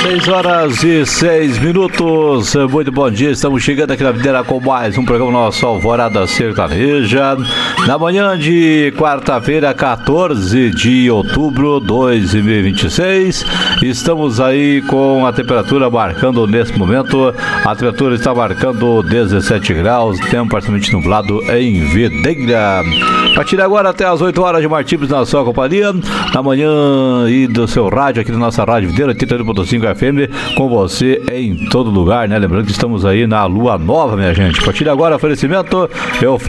6h06. Muito bom dia, estamos chegando aqui na Videira com mais um programa nosso Alvorada Sertaneja. Na manhã de quarta-feira, 14 de outubro de 2026. Estamos aí com a temperatura marcando nesse momento. A temperatura está marcando 17 graus, tempo parcialmente nublado em Videira. A partir de agora até as 8 horas de Martins na sua companhia, na manhã e do seu rádio, aqui na nossa Rádio Videira, 88.5 FM, com você em todo lugar, né? Lembrando que estamos aí na Lua Nova, minha gente. A partir de agora, oferecimento, eu